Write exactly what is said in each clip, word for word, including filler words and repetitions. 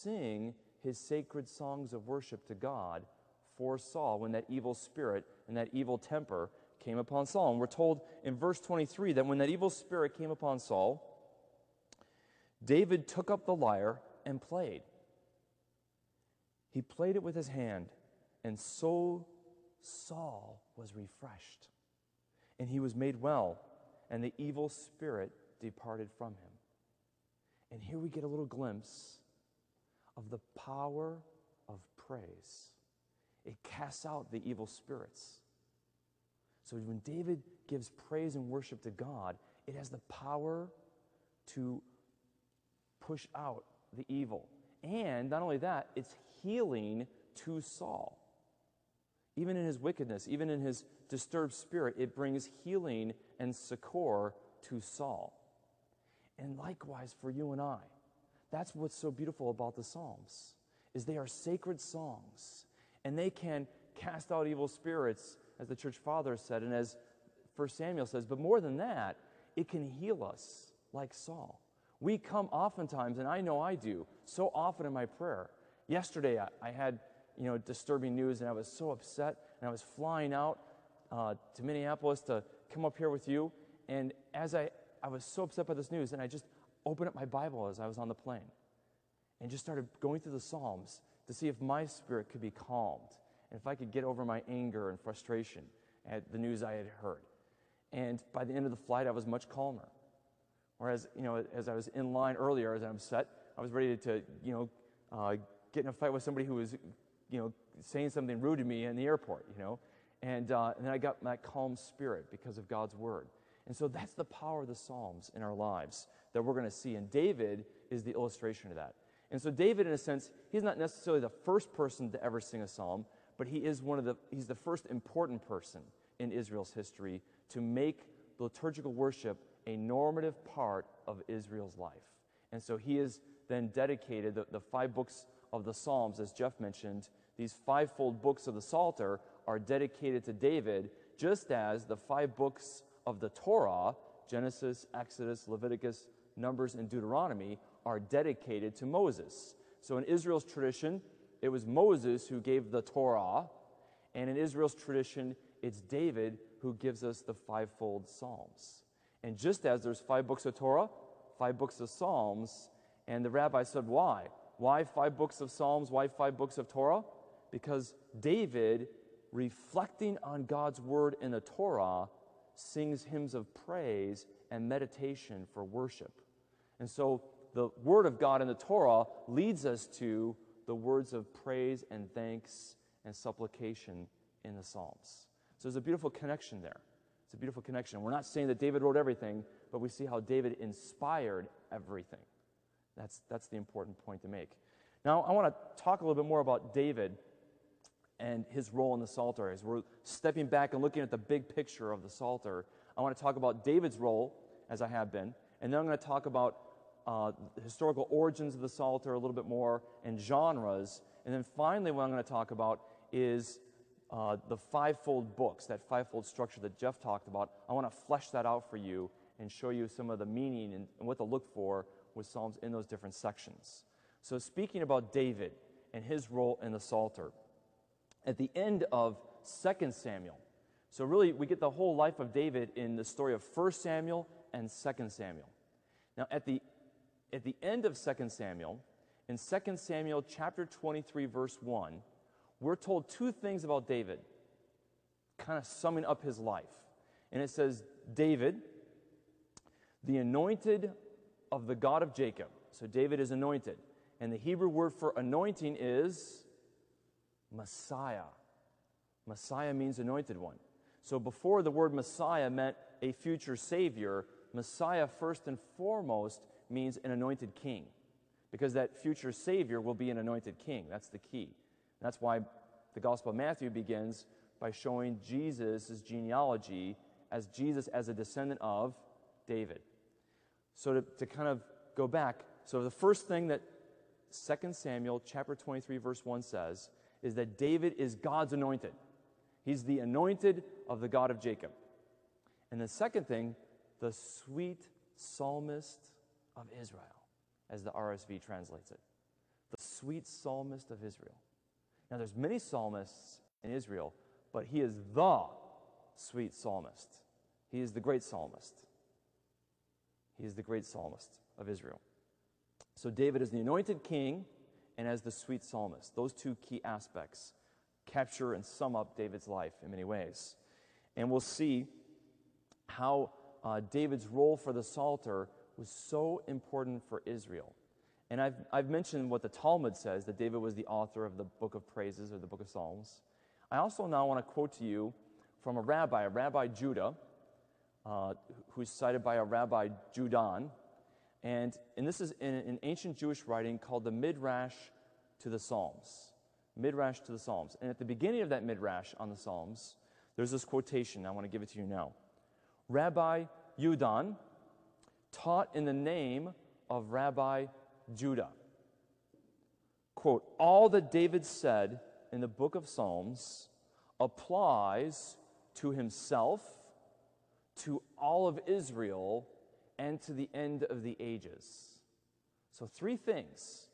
sing his sacred songs of worship to God for Saul when that evil spirit and that evil temper came upon Saul. And we're told in verse twenty-three that when that evil spirit came upon Saul, David took up the lyre and played. He played it with his hand, and so Saul was refreshed, and he was made well, and the evil spirit departed from him. And here we get a little glimpse of the power of praise. It casts out the evil spirits. So when David gives praise and worship to God, it has the power to push out the evil. And not only that, it's healing to Saul. Even in his wickedness, even in his disturbed spirit, it brings healing and succor to Saul. And likewise for you and I. That's what's so beautiful about the Psalms, is they are sacred songs, and they can cast out evil spirits, as the church father said, and as First Samuel says, but more than that, it can heal us like Saul. We come oftentimes, and I know I do, so often in my prayer. Yesterday, I, I had, you know, disturbing news, and I was so upset, and I was flying out uh, to Minneapolis to come up here with you, and as I, I was so upset by this news, and I just opened up my Bible as I was on the plane, and just started going through the Psalms to see if my spirit could be calmed, and if I could get over my anger and frustration at the news I had heard. And by the end of the flight, I was much calmer. Whereas, you know, as I was in line earlier, as I'm upset, I was ready to, you know, uh, get in a fight with somebody who was, you know, saying something rude to me in the airport, you know. And, uh, and then I got that calm spirit because of God's word. And so that's the power of the Psalms in our lives that we're going to see. And David is the illustration of that. And so David, in a sense, he's not necessarily the first person to ever sing a psalm, but he is one of the, he's the first important person in Israel's history to make liturgical worship a normative part of Israel's life. And so he is then dedicated, the, the five books of the Psalms, as Jeff mentioned, these fivefold books of the Psalter are dedicated to David, just as the five books of the Torah, Genesis, Exodus, Leviticus, Numbers, and Deuteronomy, are dedicated to Moses. So in Israel's tradition, it was Moses who gave the Torah, and in Israel's tradition, it's David who gives us the fivefold Psalms. And just as there's five books of Torah, five books of Psalms, and the rabbi said, why? Why five books of Psalms? Why five books of Torah? Because David, reflecting on God's word in the Torah, sings hymns of praise and meditation for worship. And so the word of God in the Torah leads us to the words of praise and thanks and supplication in the Psalms. So there's a beautiful connection there. It's a beautiful connection. We're not saying that David wrote everything, but we see how David inspired everything. That's, that's the important point to make. Now, I want to talk a little bit more about David and his role in the Psalter. As we're stepping back and looking at the big picture of the Psalter, I want to talk about David's role, as I have been, and then I'm going to talk about uh, the historical origins of the Psalter a little bit more and genres, and then finally what I'm going to talk about is uh, the fivefold books, that fivefold structure that Jeff talked about. I want to flesh that out for you and show you some of the meaning and, and what to look for with Psalms in those different sections. So speaking about David and his role in the Psalter, at the end of Second Samuel, so really we get the whole life of David in the story of First Samuel and Second Samuel. Now at the, at the end of Second Samuel, in Second Samuel chapter twenty-three, verse one, we're told two things about David, kind of summing up his life. And it says, David, the anointed of the God of Jacob. So David is anointed. And the Hebrew word for anointing is Messiah. Messiah means anointed one. So before the word Messiah meant a future Savior, Messiah first and foremost means an anointed king. Because that future Savior will be an anointed king. That's the key. That's why the Gospel of Matthew begins by showing Jesus' genealogy as Jesus as a descendant of David. So to, to kind of go back, so the first thing that Second Samuel chapter twenty-three, verse one says is that David is God's anointed. He's the anointed of the God of Jacob. And the second thing, the sweet psalmist of Israel, as the R S V translates it. The sweet psalmist of Israel. Now, there's many psalmists in Israel, but he is the sweet psalmist. He is the great psalmist. He is the great psalmist of Israel. So David is the anointed king and as the sweet psalmist. Those two key aspects capture and sum up David's life in many ways. And we'll see how uh, David's role for the Psalter was so important for Israel. And I've, I've mentioned what the Talmud says, that David was the author of the book of praises or the book of Psalms. I also now want to quote to you from a rabbi, a Rabbi Judah, uh, who's cited by a Rabbi Judan. And, and this is in an ancient Jewish writing called the Midrash to the Psalms. Midrash to the Psalms. And at the beginning of that Midrash on the Psalms, there's this quotation. I want to give it to you now. Rabbi Judan taught in the name of Rabbi Judah. Quote, all that David said in the book of Psalms applies to himself, to all of Israel, and to the end of the ages. So three things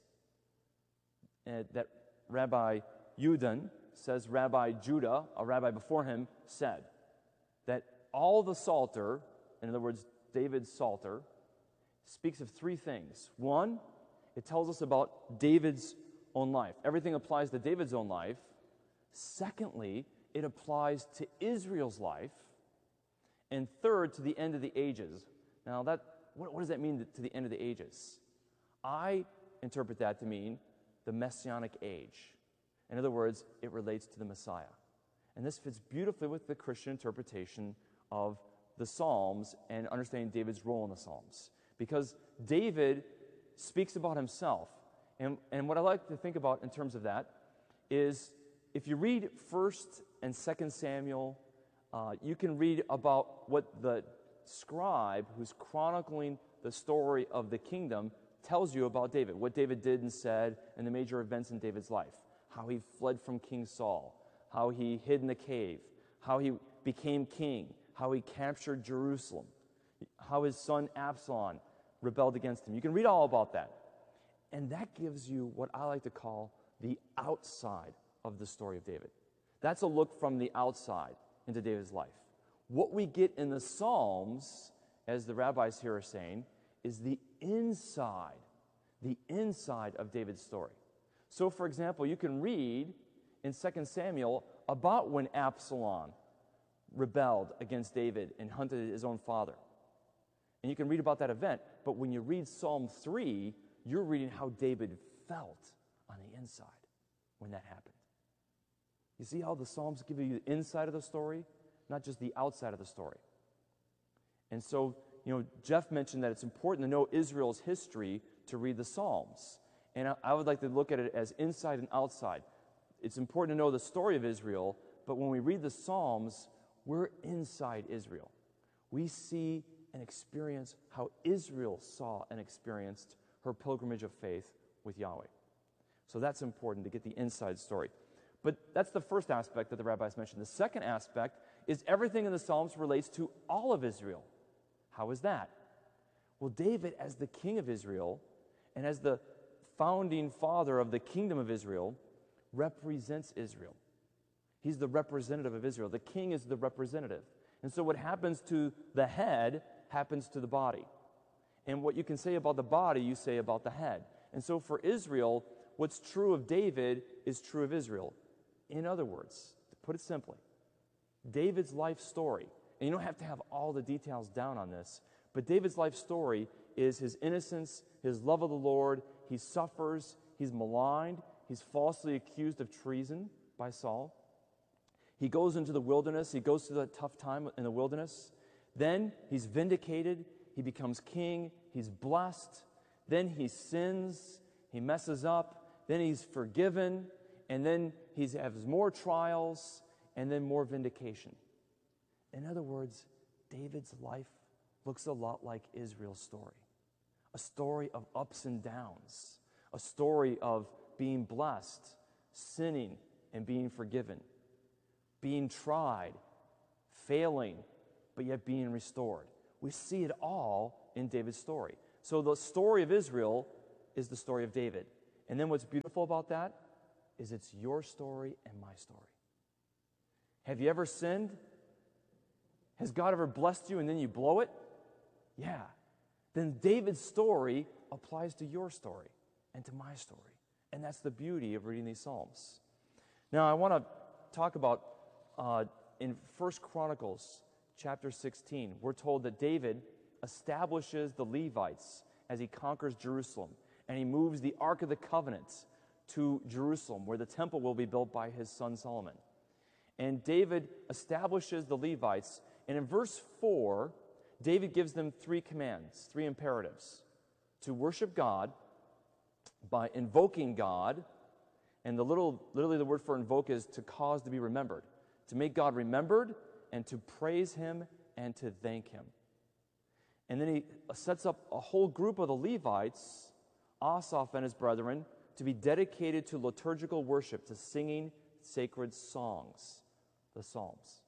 uh, that Rabbi Judan says Rabbi Judah, a rabbi before him, said. That all the Psalter, in other words, David's Psalter, speaks of three things. One, it tells us about David's own life. Everything applies to David's own life. Secondly, it applies to Israel's life. And third, to the end of the ages. Now, that what, what does that mean to the end of the ages? I interpret that to mean the Messianic age. In other words, it relates to the Messiah. And this fits beautifully with the Christian interpretation of the Psalms and understanding David's role in the Psalms. Because David speaks about himself. And, and what I like to think about in terms of that is if you read First and Second Samuel, uh, you can read about what the scribe who's chronicling the story of the kingdom tells you about David, what David did and said, and the major events in David's life, how he fled from King Saul, how he hid in the cave, how he became king, how he captured Jerusalem, how his son Absalom rebelled against him. You can read all about that. And that gives you what I like to call the outside of the story of David. That's a look from the outside into David's life. What we get in the Psalms, as the rabbis here are saying, is the inside, the inside of David's story. So, for example, you can read in Second Samuel about when Absalom rebelled against David and hunted his own father. And you can read about that event, but when you read Psalm three, you're reading how David felt on the inside when that happened. You see how the Psalms give you the inside of the story, not just the outside of the story. And so, you know, Jeff mentioned that it's important to know Israel's history to read the Psalms. And I, I would like to look at it as inside and outside. It's important to know the story of Israel, but when we read the Psalms, we're inside Israel. We see and experience how Israel saw and experienced her pilgrimage of faith with Yahweh. So that's important to get the inside story. But that's the first aspect that the rabbis mentioned. The second aspect is everything in the Psalms relates to all of Israel. How is that? Well, David, as the king of Israel and as the founding father of the kingdom of Israel, represents Israel. He's the representative of Israel. The king is the representative. And so what happens to the head happens to the body. And what you can say about the body, you say about the head. And so for Israel, what's true of David is true of Israel. In other words, to put it simply, David's life story, and you don't have to have all the details down on this, but David's life story is his innocence, his love of the Lord. He suffers, he's maligned, he's falsely accused of treason by Saul. He goes into the wilderness, he goes through that tough time in the wilderness. Then he's vindicated, he becomes king, he's blessed. Then he sins, he messes up, then he's forgiven, and then he has more trials, and then more vindication. In other words, David's life looks a lot like Israel's story. A story of ups and downs. A story of being blessed, sinning, and being forgiven. Being tried, failing, but yet being restored. We see it all in David's story. So the story of Israel is the story of David. And then what's beautiful about that is it's your story and my story. Have you ever sinned? Has God ever blessed you and then you blow it? Yeah. Then David's story applies to your story and to my story. And that's the beauty of reading these Psalms. Now, I want to talk about uh, in First Chronicles chapter sixteen, we're told that David establishes the Levites as he conquers Jerusalem, and he moves the Ark of the Covenant to Jerusalem, where the temple will be built by his son Solomon. And David establishes the Levites, and in verse four, David gives them three commands, three imperatives: to worship God by invoking God, and the little, literally the word for invoke is to cause to be remembered, to make God remembered, and to praise him and to thank him. And then he sets up a whole group of the Levites, Asaph and his brethren, to be dedicated to liturgical worship, to singing sacred songs, the Psalms.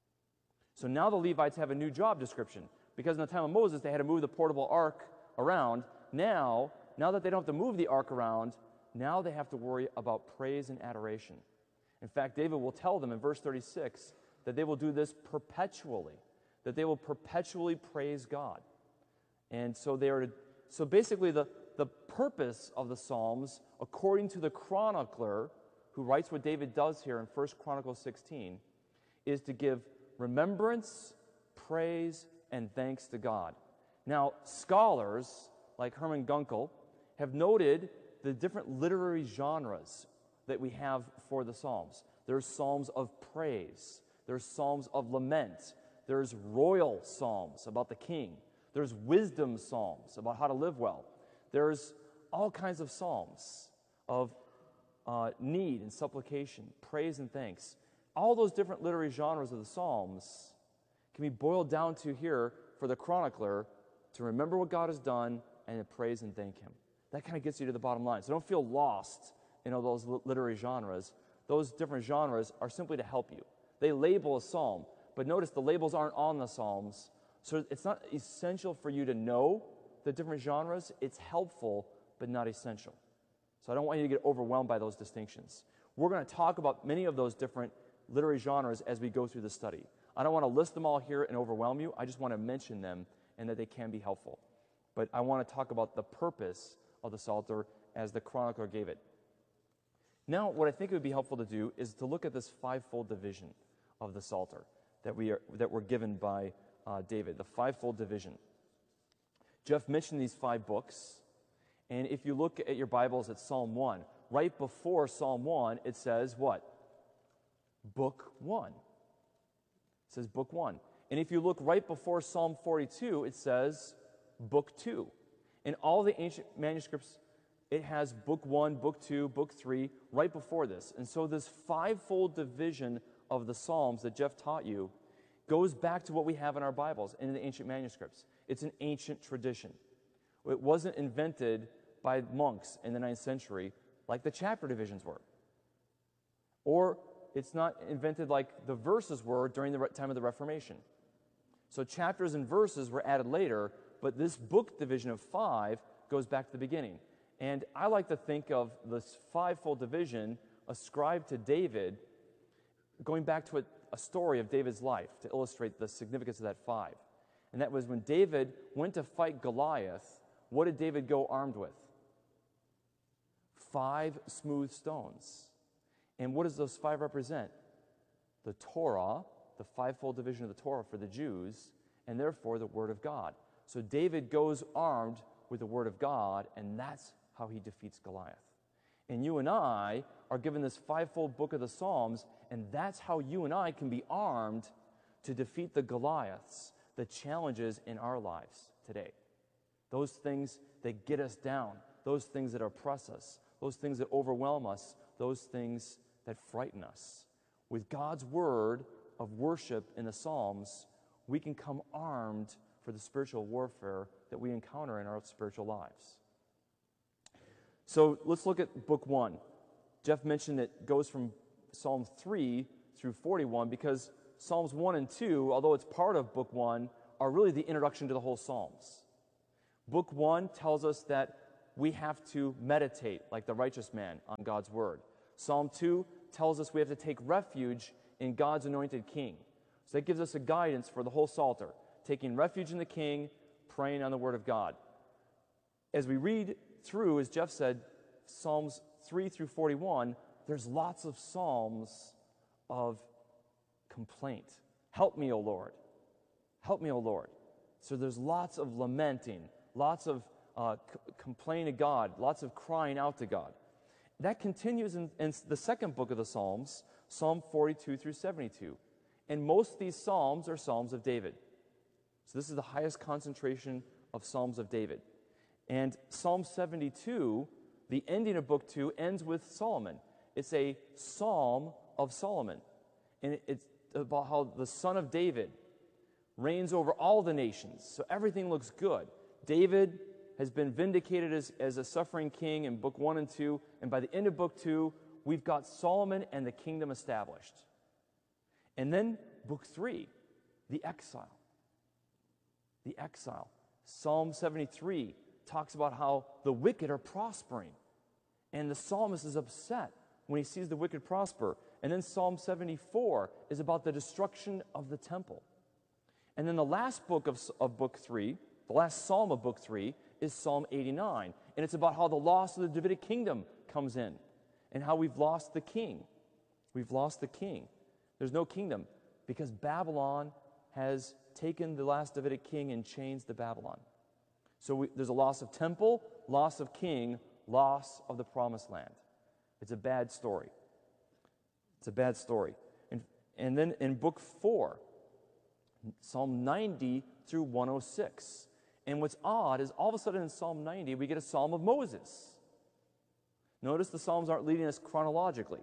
So now the Levites have a new job description, because in the time of Moses, they had to move the portable ark around. Now, now that they don't have to move the ark around, now they have to worry about praise and adoration. In fact, David will tell them in verse thirty-six that they will do this perpetually, that they will perpetually praise God. And so they are to, so basically the, the purpose of the Psalms, according to the chronicler who writes what David does here in First Chronicles sixteen, is to give remembrance, praise, and thanks to God. Now, scholars like Herman Gunkel have noted the different literary genres that we have for the Psalms. There's psalms of praise. There's psalms of lament. There's royal psalms about the king. There's wisdom psalms about how to live well. There's all kinds of psalms of uh, need and supplication, praise and thanks. All those different literary genres of the Psalms can be boiled down to here for the chronicler to remember what God has done and to praise and thank him. That kind of gets you to the bottom line. So don't feel lost in all those literary genres. Those different genres are simply to help you. They label a psalm, but notice the labels aren't on the Psalms, so it's not essential for you to know the different genres. It's helpful, but not essential. So I don't want you to get overwhelmed by those distinctions. We're going to talk about many of those different literary genres as we go through the study. I don't want to list them all here and overwhelm you. I just want to mention them and that they can be helpful. But I want to talk about the purpose of the Psalter as the chronicler gave it. Now, what I think it would be helpful to do is to look at this fivefold division of the Psalter that we are that were given by uh, David, the fivefold division. Jeff mentioned these five books, and if you look at your Bibles at Psalm one, right before Psalm one, it says what? Book one. It says Book one. And if you look right before Psalm forty-two, it says Book two. In all the ancient manuscripts, it has Book one, Book two, Book three, right before this. And so this fivefold division of the Psalms that Jeff taught you goes back to what we have in our Bibles and in the ancient manuscripts. It's an ancient tradition. It wasn't invented by monks in the ninth century like the chapter divisions were. Or it's not invented like the verses were during the time of the Reformation. So chapters and verses were added later, but this book division of five goes back to the beginning. And I like to think of this fivefold division ascribed to David going back to a, a story of David's life to illustrate the significance of that five. And that was when David went to fight Goliath, what did David go armed with? Five smooth stones. And what does those five represent? The Torah, the fivefold division of the Torah for the Jews, and therefore the Word of God. So David goes armed with the Word of God, and that's how he defeats Goliath. And you and I are given this fivefold book of the Psalms, and that's how you and I can be armed to defeat the Goliaths, the challenges in our lives today. Those things that get us down, those things that oppress us, those things that overwhelm us, those things that frighten us. With God's word of worship in the Psalms, we can come armed for the spiritual warfare that we encounter in our spiritual lives. So let's look at book one. Jeff mentioned it goes from Psalm three through forty-one because Psalms one and two, although it's part of book one, are really the introduction to the whole Psalms. Book one tells us that we have to meditate like the righteous man on God's word. Psalm two tells us we have to take refuge in God's anointed king. So that gives us a guidance for the whole Psalter, taking refuge in the king, praying on the word of God. As we read through, as Jeff said, Psalms three through forty-one, there's lots of psalms of complaint. Help me, O Lord. Help me, O Lord. So there's lots of lamenting, lots of uh, c- complaining to God, lots of crying out to God. That continues in, in the second book of the Psalms, Psalm forty-two through seventy-two. And most of these psalms are psalms of David. So this is the highest concentration of psalms of David. And Psalm seventy-two, the ending of book two, ends with Solomon. It's a psalm of Solomon. And it's about how the son of David reigns over all the nations. So everything looks good. David has been vindicated as, as a suffering king in book one and two. And by the end of book two, we've got Solomon and the kingdom established. And then book three, the exile. The exile. Psalm seventy-three talks about how the wicked are prospering. And the psalmist is upset when he sees the wicked prosper. And then Psalm seventy-four is about the destruction of the temple. And then the last book of, of book three, the last psalm of book three, is Psalm eighty-nine. And it's about how the loss of the Davidic kingdom comes in and how we've lost the king. We've lost the king. There's no kingdom because Babylon has taken the last Davidic king and changed the Babylon. So we, there's a loss of temple, loss of king, loss of the promised land. It's a bad story. It's a bad story. And, and then in book four, Psalm ninety through one oh six. And what's odd is all of a sudden in Psalm ninety, we get a psalm of Moses. Notice the psalms aren't leading us chronologically.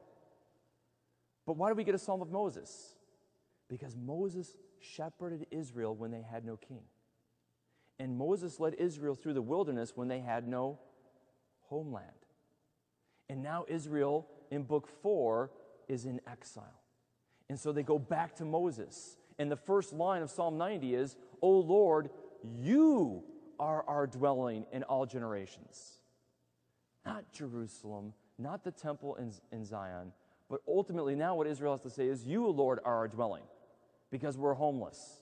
But why do we get a psalm of Moses? Because Moses shepherded Israel when they had no king. And Moses led Israel through the wilderness when they had no homeland. And now Israel in book four is in exile. And so they go back to Moses. And the first line of Psalm ninety is, O Lord, you are our dwelling in all generations. Not Jerusalem, not the temple in, in Zion, but ultimately now what Israel has to say is, you, Lord, are our dwelling, because we're homeless.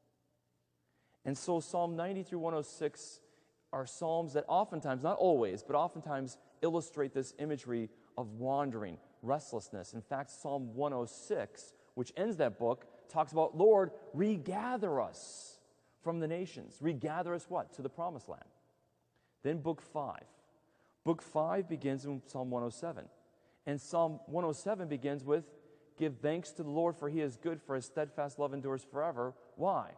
And so Psalm ninety through one oh six are psalms that oftentimes, not always, but oftentimes illustrate this imagery of wandering, restlessness. In fact, Psalm one oh six, which ends that book, talks about, Lord, regather us from the nations. Regather us what? To the promised land. Then book five. Book five begins in Psalm one oh seven. And Psalm one oh seven begins with, give thanks to the Lord, for he is good, for his steadfast love endures forever. Why?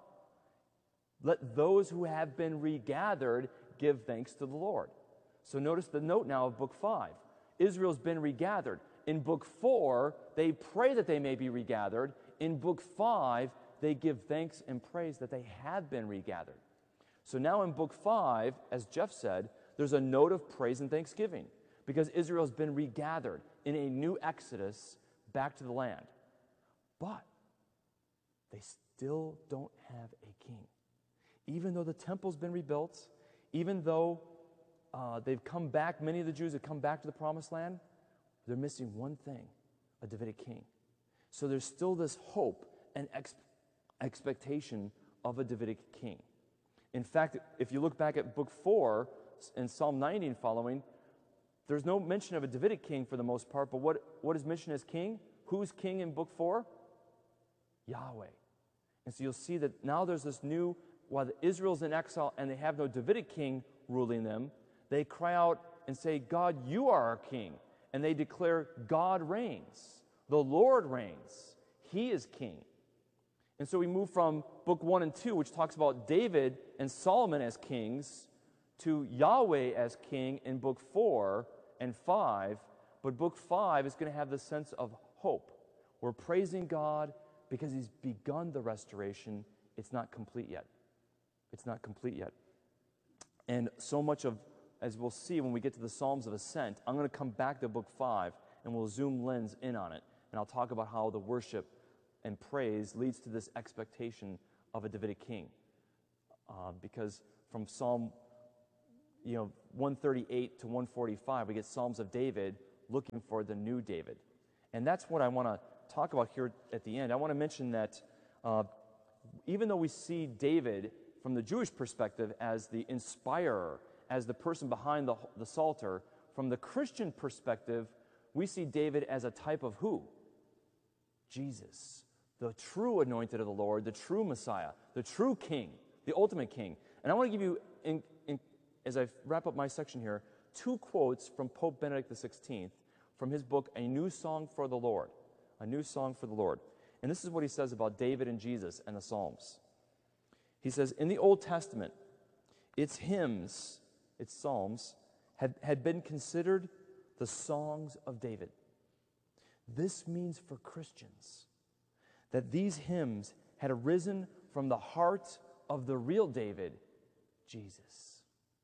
Let those who have been regathered give thanks to the Lord. So notice the note now of book five. Israel's been regathered. In book four, they pray that they may be regathered. In book five, they give thanks and praise that they have been regathered. So now in book five, as Jeff said, there's a note of praise and thanksgiving because Israel's been regathered in a new exodus back to the land. But they still don't have a king. Even though the temple's been rebuilt, even though uh, they've come back, many of the Jews have come back to the promised land, they're missing one thing, a Davidic king. So there's still this hope and ex- expectation of a Davidic king. In fact, if you look back at book four in Psalm ninety and following, there's no mention of a Davidic king for the most part, but what, what is mentioned as king? Who's king in book four? Yahweh. And so you'll see that now there's this new, while Israel's in exile and they have no Davidic king ruling them, they cry out and say, God, you are our king. And they declare, God reigns. The Lord reigns. He is king. And so we move from book one and two, which talks about David and Solomon as kings, to Yahweh as king in book four and five. But book five is going to have the sense of hope. We're praising God because he's begun the restoration. It's not complete yet. It's not complete yet. And so much of, as we'll see when we get to the Psalms of Ascent, I'm going to come back to book five, and we'll zoom lens in on it. And I'll talk about how the worship and praise leads to this expectation of a Davidic king. Uh, because from Psalm you know, one thirty-eight to one forty-five, we get Psalms of David looking for the new David. And that's what I want to talk about here at the end. I want to mention that uh, even though we see David from the Jewish perspective as the inspirer, as the person behind the, the Psalter, from the Christian perspective, we see David as a type of who? Jesus, the true anointed of the Lord, the true Messiah, the true King, the ultimate King. And I want to give you, in, in, as I wrap up my section here, two quotes from Pope Benedict the sixteenth from his book, A New Song for the Lord. A New Song for the Lord. And this is what he says about David and Jesus and the Psalms. He says, in the Old Testament, its hymns, its psalms, had, had been considered the songs of David. This means for Christians that these hymns had arisen from the heart of the real David, Jesus.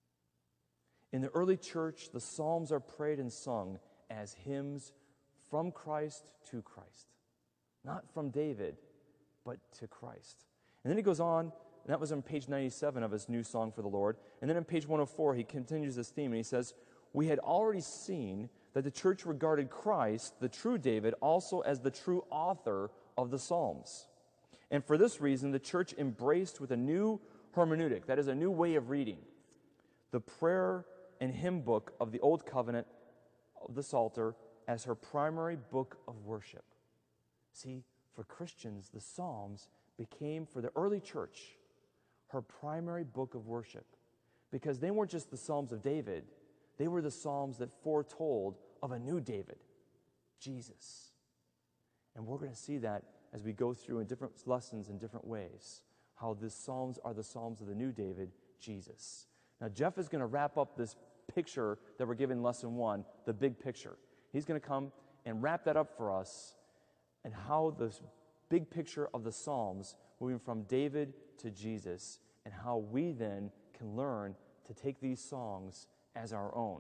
In the early church, the psalms are prayed and sung as hymns from Christ to Christ. Not from David, but to Christ. And then he goes on, and that was on page ninety-seven of his New Song for the Lord. And then on page one oh four, he continues this theme, and he says, we had already seen that the church regarded Christ, the true David, also as the true author of the Psalms. And for this reason, the church embraced with a new hermeneutic, that is a new way of reading, the prayer and hymn book of the Old Covenant of the Psalter as her primary book of worship. See, for Christians, the Psalms became, for the early church, her primary book of worship. Because they weren't just the Psalms of David, they were the Psalms that foretold of a new David, Jesus. And we're going to see that as we go through in different lessons in different ways, how the Psalms are the Psalms of the new David, Jesus. Now, Jeff is going to wrap up this picture that we're given in lesson one, the big picture. He's going to come and wrap that up for us and how this big picture of the Psalms, moving from David to Jesus, and how we then can learn to take these songs as our own.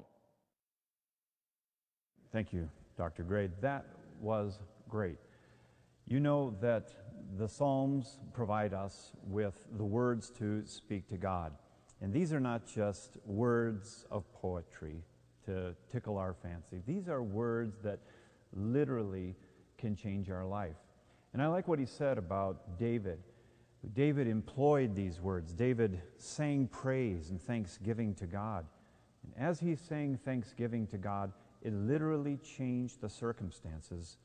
Thank you, Doctor Gray. That was great. You know that the Psalms provide us with the words to speak to God. And these are not just words of poetry to tickle our fancy. These are words that literally can change our life. And I like what he said about David. David employed these words. David sang praise and thanksgiving to God. And as he sang thanksgiving to God, it literally changed the circumstances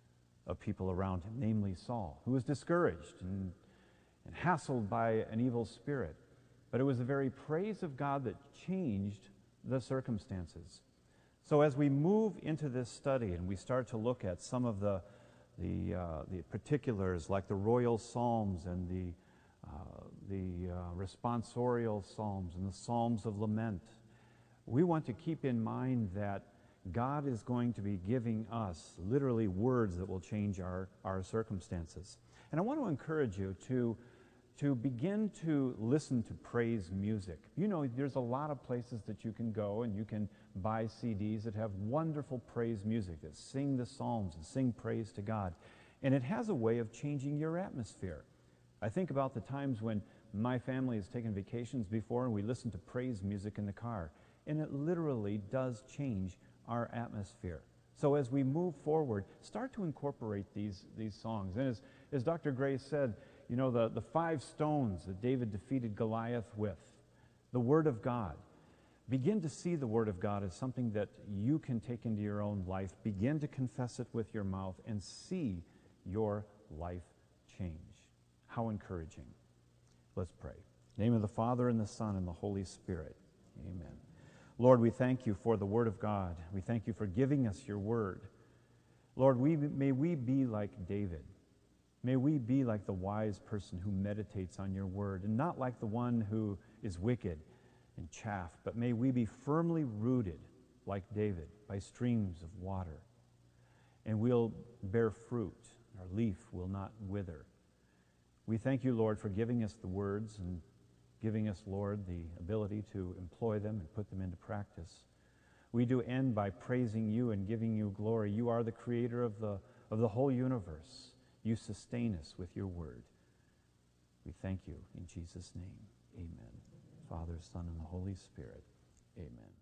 of people around him, namely Saul, who was discouraged and, and hassled by an evil spirit. But it was the very praise of God that changed the circumstances. So as we move into this study and we start to look at some of the the, uh, the particulars, like the royal psalms and the, uh, the uh, responsorial psalms and the psalms of lament, we want to keep in mind that God is going to be giving us literally words that will change our, our circumstances. And I want to encourage you to to begin to listen to praise music. You know, there's a lot of places that you can go and you can buy C Ds that have wonderful praise music that sing the Psalms and sing praise to God. And it has a way of changing your atmosphere. I think about the times when my family has taken vacations before and we listen to praise music in the car. And it literally does change our atmosphere. So as we move forward, start to incorporate these, these songs. And as, as Doctor Gray said, you know, the, the five stones that David defeated Goliath with, the Word of God. Begin to see the Word of God as something that you can take into your own life. Begin to confess it with your mouth and see your life change. How encouraging. Let's pray. In the name of the Father, and the Son, and the Holy Spirit. Amen. Lord, we thank you for the Word of God. We thank you for giving us your Word. Lord, we, may we be like David. May we be like the wise person who meditates on your word, and not like the one who is wicked and chaff, but may we be firmly rooted, like David, by streams of water. And we'll bear fruit. Our leaf will not wither. We thank you, Lord, for giving us the words and giving us, Lord, the ability to employ them and put them into practice. We do end by praising you and giving you glory. You are the creator of the, of the whole universe. You sustain us with your word. We thank you in Jesus' name. Amen. Father, Son, and the Holy Spirit. Amen.